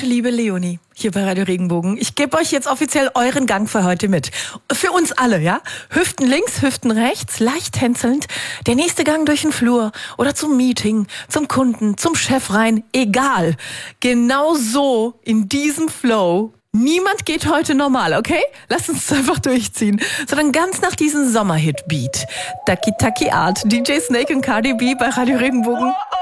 gute liebe Leonie hier bei Radio Regenbogen. Ich gebe euch jetzt offiziell euren Gang für heute mit. Für uns alle, ja? Hüften links, Hüften rechts, leicht tänzelnd. Der nächste Gang durch den Flur oder zum Meeting, zum Kunden, zum Chef rein. Egal. Genau so in diesem Flow. Niemand geht heute normal, okay? Lasst uns es einfach durchziehen. Sondern ganz nach diesem Sommerhit-Beat. Taki Taki Art, DJ Snake und Cardi B bei Radio Regenbogen.